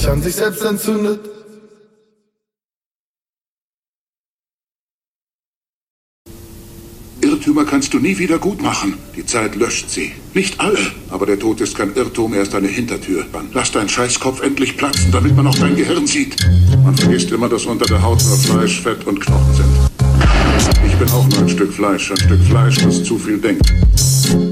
an sich selbst entzündet. Irrtümer kannst du nie wieder gut machen. Die Zeit löscht sie. Nicht alle, aber der Tod ist kein Irrtum, er ist eine Hintertür. Dann lass deinen Scheißkopf endlich platzen, damit man auch dein Gehirn sieht. Man vergisst immer, dass unter der Haut nur Fleisch, Fett und Knochen sind. Ich bin auch nur ein Stück Fleisch, das zu viel denkt.